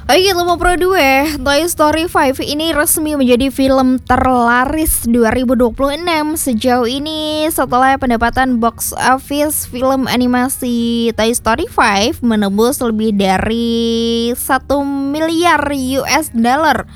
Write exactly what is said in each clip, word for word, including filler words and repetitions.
Oke, Limo Pro dua, Toy Story lima ini resmi menjadi film terlaris dua ribu dua puluh enam sejauh ini setelah pendapatan box office film animasi Toy Story lima menembus lebih dari satu miliar U S dollar.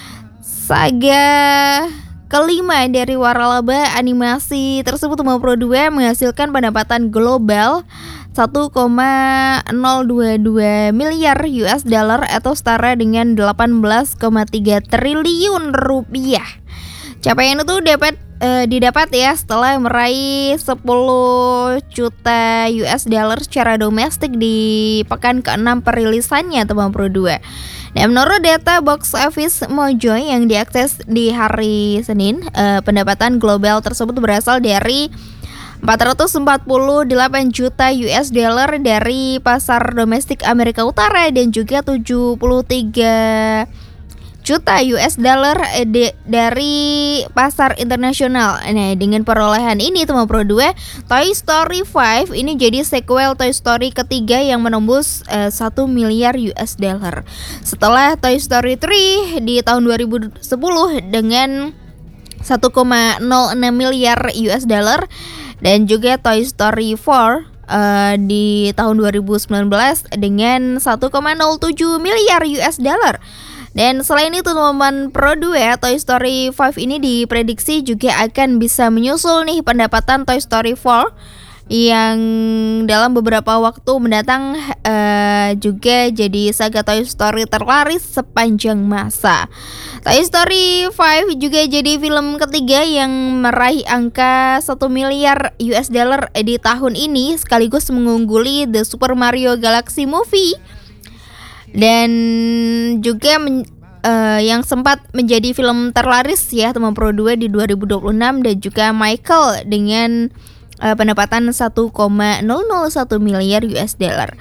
Saga kelima dari waralaba animasi tersebut, Limo Pro dua menghasilkan pendapatan global satu koma nol dua dua miliar U S dollar atau setara dengan delapan belas koma tiga triliun rupiah. Capaian itu dapat eh, didapat ya setelah meraih sepuluh juta U S dollar secara domestik di pekan keenam perilisannya, Limo Pro dua. Dan menurut data box office Mojo yang diakses di hari Senin, eh, pendapatan global tersebut berasal dari empat ratus empat puluh delapan juta U S dollar dari pasar domestik Amerika Utara dan juga tujuh puluh tiga juta U S dollar de- dari pasar internasional. Nah, dengan perolehan ini, Limo Pro dua, Toy Story lima ini jadi sequel Toy Story ketiga yang menembus uh, satu miliar U S dollar. Setelah Toy Story tiga di tahun dua ribu sepuluh dengan satu koma nol enam miliar U S dollar dan juga Toy Story empat uh, di tahun dua ribu sembilan belas dengan satu koma nol tujuh miliar U S dollar. Dan selain itu, Limo Pro dua, Toy Story lima ini diprediksi juga akan bisa menyusul nih pendapatan Toy Story empat yang dalam beberapa waktu mendatang uh, juga jadi saga Toy Story terlaris sepanjang masa. Toy Story lima juga jadi film ketiga yang meraih angka satu miliar U S dollar di tahun ini, sekaligus mengungguli The Super Mario Galaxy Movie dan juga men, uh, yang sempat menjadi film terlaris ya, Limo Pro dua di dua ribu dua puluh enam, dan juga Michael dengan Uh, pendapatan satu koma nol nol satu miliar U S dollar.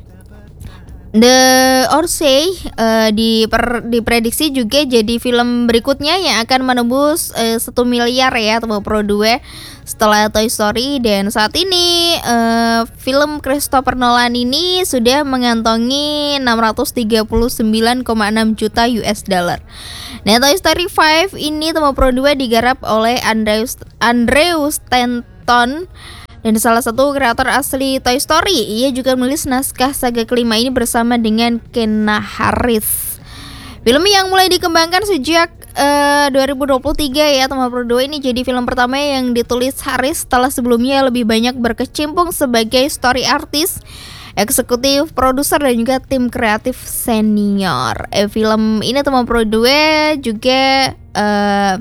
The Odyssey uh, diper, diprediksi juga jadi film berikutnya yang akan menembus uh, satu miliar ya, Limo Pro dua setelah Toy Story. Dan saat ini uh, film Christopher Nolan ini sudah mengantongi enam ratus tiga puluh sembilan koma enam juta U S dollar. Nah, Toy Story lima ini, Limo Pro dua digarap oleh Andrew Andrew Stanton dan salah satu kreator asli Toy Story. Ia juga menulis naskah saga kelima ini bersama dengan Kena Harris. Film yang mulai dikembangkan sejak uh, dua ribu dua puluh tiga ya, Limo Pro dua ini jadi film pertama yang ditulis Harris setelah sebelumnya lebih banyak berkecimpung sebagai story artist, eksekutif produser dan juga tim kreatif senior. Eh, film ini, Limo Pro dua juga uh,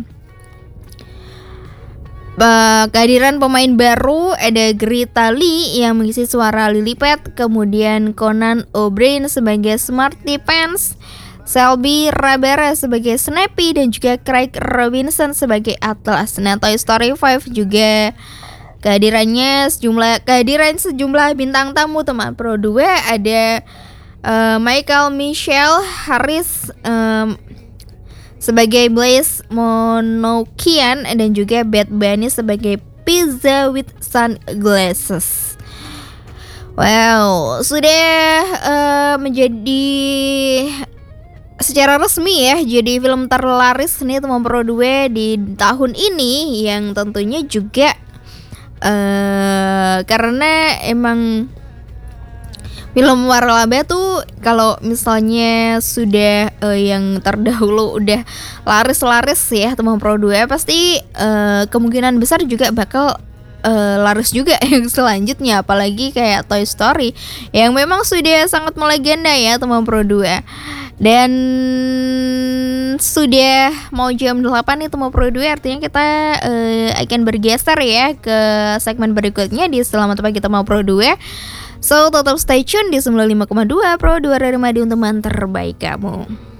Uh, kehadiran pemain baru, ada Greta Lee yang mengisi suara Lilliput, kemudian Conan O'Brien sebagai Smarty Pants, Selby Rabara sebagai Snappy, dan juga Craig Robinson sebagai Atlas. Nah, Toy Story lima juga kehadirannya sejumlah kehadiran sejumlah bintang tamu, Limo Pro dua, ada uh, Michael Michelle Harris um, sebagai Blaze Monokian dan juga Bad Bunny sebagai Pizza with Sunglasses. Wow, sudah uh, menjadi secara resmi ya jadi film terlaris nih, Limo Pro dua di tahun ini, yang tentunya juga uh, karena emang film waralaba tuh kalau misalnya sudah uh, yang terdahulu udah laris-laris ya, Limo Pro dua pasti uh, kemungkinan besar juga bakal uh, laris juga yang selanjutnya, apalagi kayak Toy Story yang memang sudah sangat melegenda ya, Limo Pro dua. Dan sudah mau jam delapan nih, Limo Pro dua, artinya kita uh, akan bergeser ya ke segmen berikutnya di Selamat Pagi Limo Pro dua. So, tetap stay tune di sembilan puluh lima koma dua Pro dua Radio Madiun, teman terbaik kamu.